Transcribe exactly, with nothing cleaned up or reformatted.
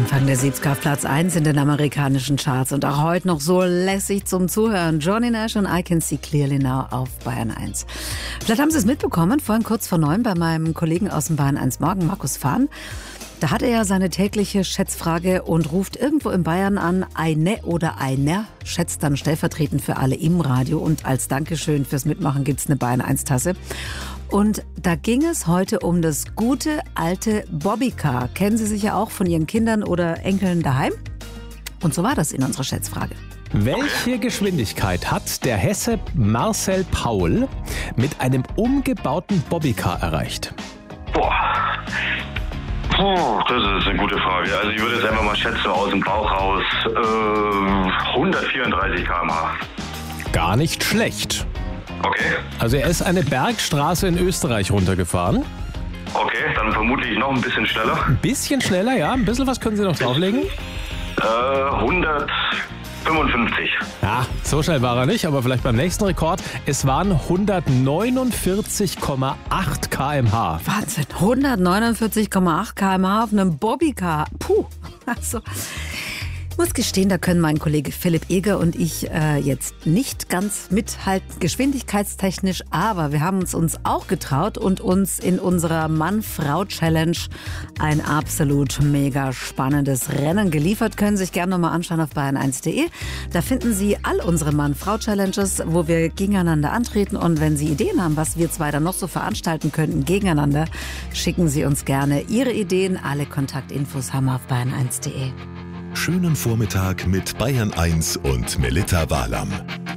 Anfang der siebziger auf Platz eins in den amerikanischen Charts und auch heute noch so lässig zum Zuhören. Johnny Nash und I Can See Clearly Now auf Bayern eins. Vielleicht haben Sie es mitbekommen, vorhin kurz vor neun bei meinem Kollegen aus dem Bayern eins Morgen, Markus Fahn. Da hat er ja seine tägliche Schätzfrage und ruft irgendwo in Bayern an, eine oder einer, schätzt dann stellvertretend für alle im Radio und als Dankeschön fürs Mitmachen gibt's eine Bayern eins Tasse. Und da ging es heute um das gute alte Bobbycar. Kennen Sie sicher auch von Ihren Kindern oder Enkeln daheim? Und so war das in unserer Schätzfrage. Welche Geschwindigkeit hat der Hesse Marcel Paul mit einem umgebauten Bobbycar erreicht? Boah. Puh, das ist eine gute Frage. Also ich würde jetzt einfach mal schätzen, aus dem Bauch raus, äh, hundertvierunddreißig Kilometer pro Stunde. Gar nicht schlecht. Okay. Also er ist eine Bergstraße in Österreich runtergefahren. Okay, dann vermute ich noch ein bisschen schneller. Ein bisschen schneller, ja. Ein bisschen was können Sie noch drauflegen? Äh, hundertfünfundfünfzig. Ja, so schnell war er nicht, aber vielleicht beim nächsten Rekord. Es waren hundertneunundvierzig Komma acht Kilometer pro Stunde. Wahnsinn, hundertneunundvierzig Komma acht Kilometer pro Stunde auf einem Bobbycar. Puh, also... Ich muss gestehen, da können mein Kollege Philipp Eger und ich äh, jetzt nicht ganz mithalten, geschwindigkeitstechnisch, aber wir haben uns uns auch getraut und uns in unserer Mann-Frau-Challenge ein absolut mega spannendes Rennen geliefert. Können Sie sich gerne nochmal anschauen auf bayern eins punkt de. Da finden Sie all unsere Mann-Frau-Challenges, wo wir gegeneinander antreten, und wenn Sie Ideen haben, was wir zwei dann noch so veranstalten könnten gegeneinander, schicken Sie uns gerne Ihre Ideen. Alle Kontaktinfos haben wir auf bayern eins punkt de. Schönen Vormittag mit Bayern eins und Melitta Wahlam.